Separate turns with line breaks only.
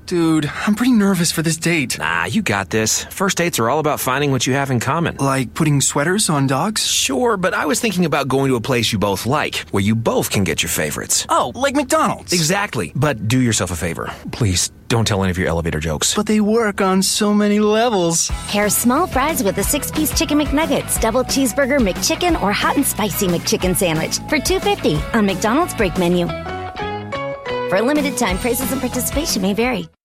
Dude, I'm pretty nervous for this date.
Nah, you got this. First dates are all about finding what you have in common.
Like putting sweaters on dogs?
Sure, but I was thinking about going to a place you both like, where you both can get your favorites.
Oh, like McDonald's.
Exactly. But do yourself a favor. Please, don't tell any of your elevator jokes.
But they work on so many levels.
Pair small fries with a 6-piece Chicken McNuggets, double cheeseburger, McChicken, or hot and spicy McChicken sandwich for $2.50 on McDonald's break menu. For a limited time, prices and participation may vary.